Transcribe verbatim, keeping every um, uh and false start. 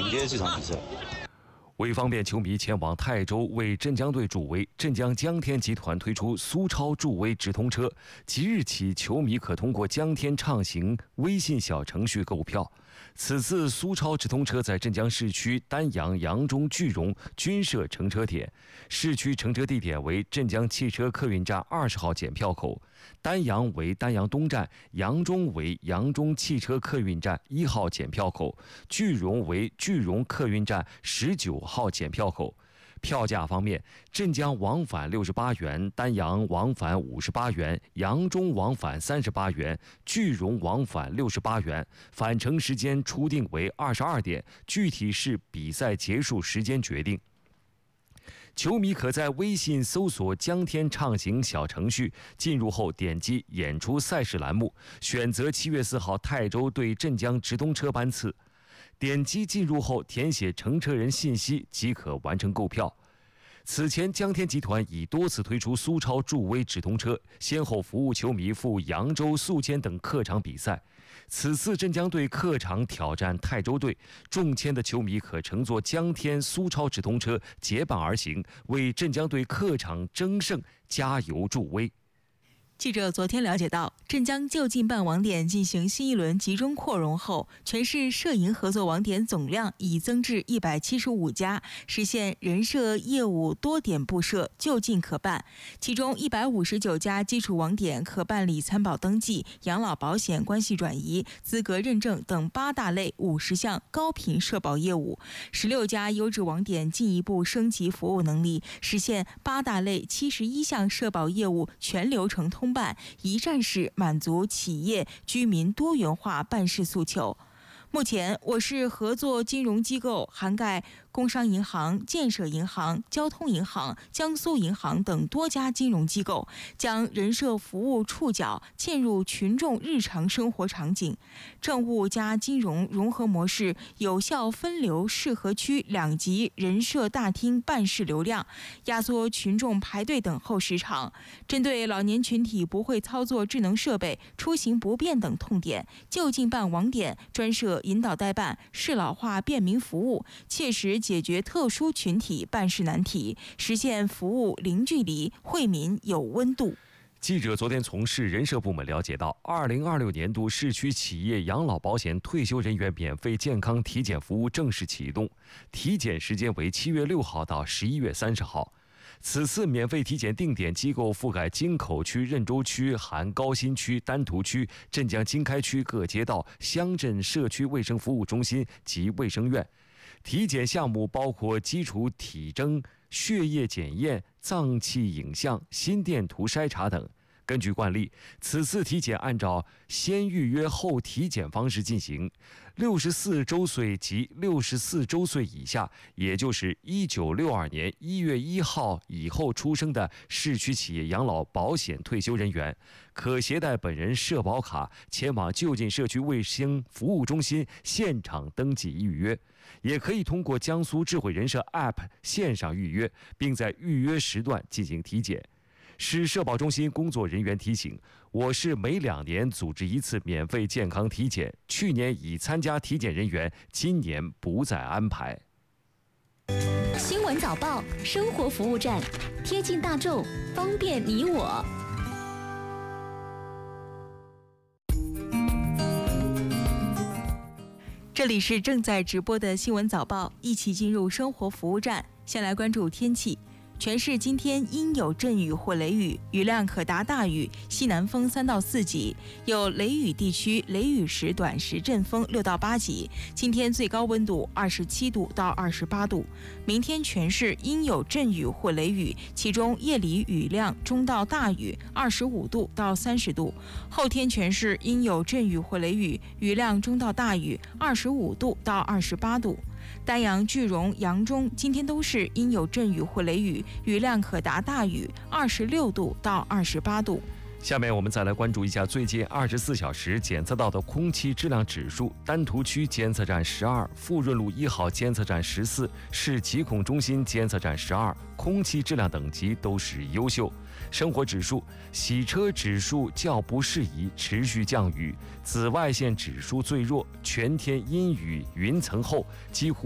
接这场比赛。 为方便球迷前往泰州为镇江队助威，镇江江天集团推出苏超助威直通车，即日起球迷可通过江天畅行微信小程序购票。此次苏超直通车在镇江市区丹阳、扬中、句容均设乘车点，市区乘车地点为镇江汽车客运站二十号检票口，丹阳为丹阳东站，扬中为扬中汽车客运站一号检票口，句容为句容客运站十九号检票口。票价方面，镇江往返六十八元，丹阳往返五十八元，扬中往返三十八元，句容往返六十八元。返程时间初定为二十二点，具体是比赛结束时间决定。球迷可在微信搜索江天畅行小程序，进入后点击演出赛事栏目，选择七月四号泰州对镇江直通车班次。点击进入后填写乘车人信息即可完成购票。此前江天集团已多次推出苏超助威直通车，先后服务球迷赴扬州、宿迁等客场比赛。此次镇江队客场挑战泰州队，中签的球迷可乘坐江天苏超直通车结伴而行，为镇江队客场争胜加油助威。 记者昨天了解到，镇江就近办网点进行新一轮集中扩容后，全市涉营合作网点总量已增至一百七十五家，实现人社业务多点布设，就近可办。其中一百五十九家基础网点可办理参保登记、养老保险关系转移、资格认证等八大类五十项高频社保业务，十六家优质网点进一步升级服务能力，实现八大类七十一项社保业务全流程通办，一站式满足企业居民多元化办事诉求。目前，我市合作金融机构涵盖工商银行、建设银行、交通银行、江苏银行等多家金融机构，将人社服务触角嵌入群众日常生活场景，政务加金融融合模式，有效分流适合区两级人社大厅办事流量，压缩群众排队等候时长。针对老年群体不会操作智能设备、出行不便等痛点，就近办网点专设引导代办、适老化便民服务，切实解决特殊群体办事难题，实现服务零距离、惠民有温度。 记者昨天从市人社部门了解到，二零二六年度市区企业养老保险退休人员免费健康体检服务正式启动，体检时间为七月六号到十一月三十号。此次免费体检定点机构覆盖京口区、任州区、含高新区、丹徒区、镇江经开区各街道、乡镇社区卫生服务中心及卫生院。体检项目包括基础体征、血液检验、脏器影像、心电图筛查等。根据惯例，此次体检按照先预约后体检方式进行。六十四周岁及六十四周岁以下，也就是一九六二年一月一号以后出生的市区企业养老保险退休人员，可携带本人社保卡前往就近社区卫生服务中心现场登记预约，也可以通过江苏智慧人社 App 线上预约，并在预约时段进行体检。市社保中心工作人员提醒，我市每两年组织一次免费健康体检，去年已参加体检人员，今年不再安排。 新闻早报，生活服务站，贴近大众，方便你我。 这里是正在直播的新闻早报，一起进入生活服务站。先来关注天气。全市今天阴有阵雨或雷雨，雨量可达大雨，西南风三到四级，有雷雨地区雷雨时短时阵风六到八级。今天最高温度二十七度到二十八度。明天全市阴有阵雨或雷雨，其中夜里雨量中到大雨，二十五度到三十度。后天全市阴有阵雨或雷雨，雨量中到大雨，二十五度到二十八度。丹阳、句容、扬中今天都是阴有阵雨或雷雨，雨量可达大雨，二十六度到二十八度。 下面我们再来关注一下最近二十四小时检测到的空气质量指数。丹徒区监测站十二，富润路一号监测站十四，市疾控中心监测站十二，空气质量等级都是优秀。生活指数，洗车指数较不适宜，持续降雨。紫外线指数最弱，全天阴雨云层厚，几乎